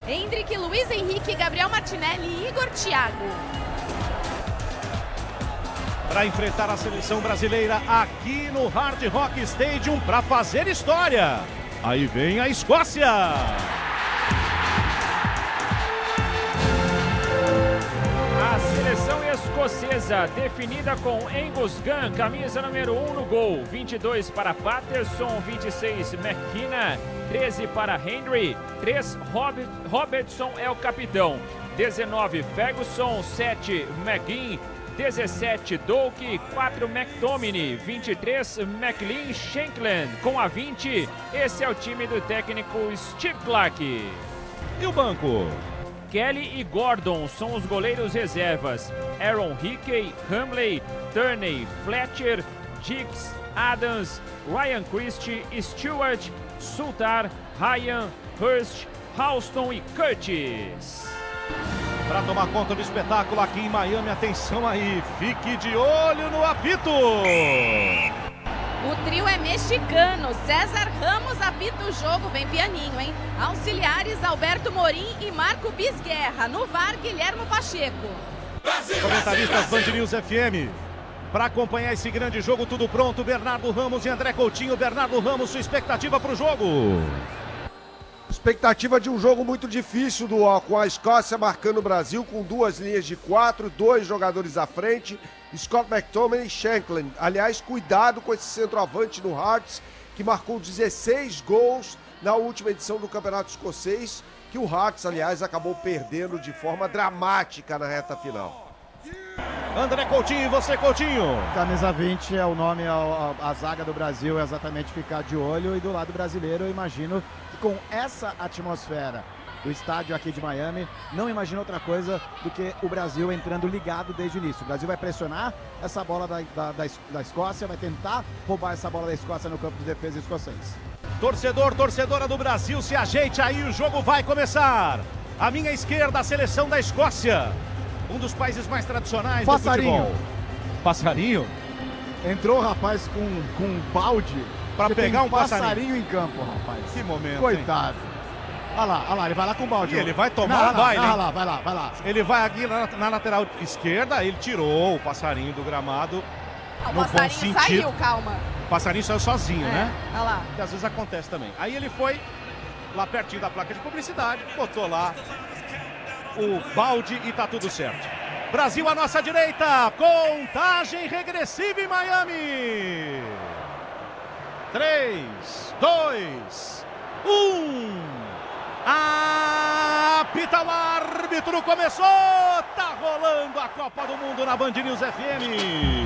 Hendrick, Luiz Henrique, Gabriel Martinelli e Igor Thiago. Para enfrentar a seleção brasileira aqui no Hard Rock Stadium para fazer história. Aí vem a Escócia. A seleção escocesa, definida com Angus Gunn, camisa número 1 no gol, 22 para Patterson, 26 McKenna, 13 para Henry, 3 Robertson é o capitão, 19 Ferguson, 7 McGinn, 17 Doak, 4 McTominay, 23 McLean Shankland. Com a 20, esse é o time do técnico Steve Clarke. E o banco? Kelly e Gordon são os goleiros reservas. Aaron Hickey, Hamley, Turney, Fletcher, Giggs, Adams, Ryan Christie, Stewart, Sultar, Ryan, Hurst, Houston e Curtis. Para tomar conta do espetáculo aqui em Miami, atenção aí, fique de olho no apito. O trio é mexicano, César Ramos apita o jogo, vem pianinho, hein? Auxiliares Alberto Morim e Marco Bisguerra, no VAR Guilhermo Pacheco. Comentaristas Band News FM. Para acompanhar esse grande jogo, tudo pronto, Bernardo Ramos e André Coutinho. Bernardo Ramos, sua expectativa para o jogo? Expectativa de um jogo muito difícil, com a Escócia marcando o Brasil com 2 linhas de 4, 2 jogadores à frente, Scott McTominay e Shankland. Aliás, cuidado com esse centroavante no Hearts, que marcou 16 gols na última edição do Campeonato Escocês, que o Hearts, aliás, acabou perdendo de forma dramática na reta final. André Coutinho, e você, Coutinho? Camisa 20 é o nome, a zaga do Brasil é exatamente ficar de olho, e do lado brasileiro eu imagino que com essa atmosfera do estádio aqui de Miami, não imagino outra coisa do que o Brasil entrando ligado desde o início. O Brasil vai pressionar essa bola da Escócia, vai tentar roubar essa bola da Escócia no campo de defesa escocês. Torcedor, torcedora do Brasil, se ajeite aí, o jogo vai começar. À minha esquerda, a seleção da Escócia. Um dos países mais tradicionais do futebol. Passarinho? Entrou o rapaz com um balde para pegar um passarinho em campo, rapaz. Que momento, coitado. Olha lá, ele vai lá com o balde. E ele vai tomar um baile. Vai lá. Ele vai aqui na lateral esquerda, ele tirou o passarinho do gramado. O passarinho saiu, calma. O passarinho saiu sozinho, né? Olha lá. Que às vezes acontece também. Aí ele foi lá pertinho da placa de publicidade, botou lá o balde e tá tudo certo. Brasil à nossa direita, contagem regressiva em Miami. 3, 2, 1. Apita o árbitro, começou. Tá rolando a Copa do Mundo na Band News FM.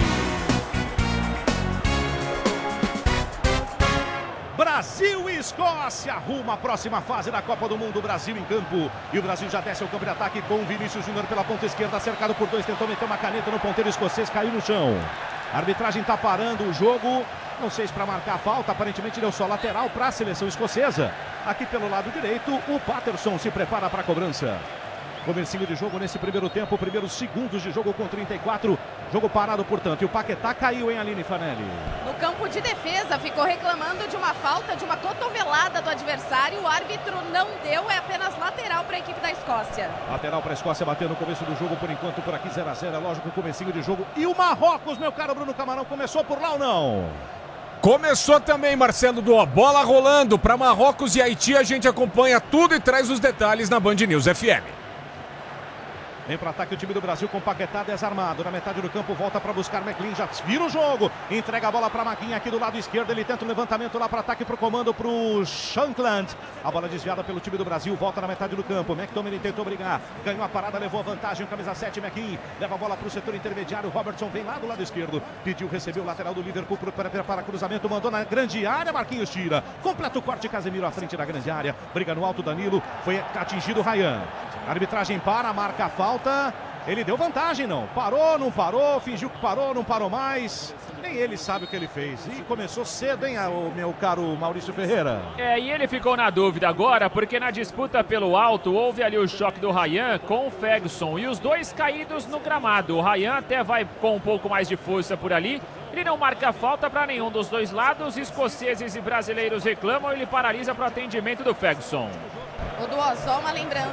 Brasil e Escócia rumo à próxima fase da Copa do Mundo. Brasil em campo, e o Brasil já desce ao campo de ataque com o Vinícius Júnior pela ponta esquerda, cercado por 2, tentou meter uma caneta no ponteiro escocês, caiu no chão. A arbitragem está parando o jogo, não sei se para marcar a falta, aparentemente deu só lateral para a seleção escocesa. Aqui pelo lado direito, o Patterson se prepara para a cobrança. Comecinho de jogo nesse primeiro tempo, primeiros segundos de jogo com 34. Jogo parado, portanto. E o Paquetá caiu, hein, Aline Fanelli? No campo de defesa, ficou reclamando de uma falta, de uma cotovelada do adversário. O árbitro não deu, é apenas lateral para a equipe da Escócia. Lateral para a Escócia, bateu no começo do jogo, por enquanto, por aqui 0-0. É lógico, comecinho de jogo. E o Marrocos, meu caro Bruno Camarão, começou por lá ou não? Começou também, Marcelo Doa. Bola rolando para Marrocos e Haiti. A gente acompanha tudo e traz os detalhes na Band News FM. Vem para ataque o time do Brasil com Paquetá desarmado. Na metade do campo, volta para buscar McLean. Já vira o jogo. Entrega a bola para Maguinha aqui do lado esquerdo. Ele tenta um levantamento lá para ataque, para o comando, para o Shankland. A bola desviada pelo time do Brasil. Volta na metade do campo. McTominay tentou brigar. Ganhou a parada, levou a vantagem. Camisa 7, McKean. Leva a bola para o setor intermediário. Robertson vem lá do lado esquerdo. Pediu, recebeu o lateral do Liverpool para cruzamento. Mandou na grande área. Marquinhos tira. Completa o corte. Casemiro à frente da grande área. Briga no alto, Danilo. Foi atingido o Ryan. A arbitragem para, marca a falta. Ele deu vantagem, não. Parou, não parou, fingiu que parou, não parou mais. Nem ele sabe o que ele fez. E começou cedo, hein, o meu caro Maurício Ferreira? E ele ficou na dúvida agora, porque na disputa pelo alto houve ali o choque do Ryan com o Ferguson. E os dois caídos no gramado. O Ryan até vai com um pouco mais de força por ali. Ele não marca falta para nenhum dos dois lados. Escoceses e brasileiros reclamam. Ele paralisa para o atendimento do Ferguson. O Duozol, uma lembrança.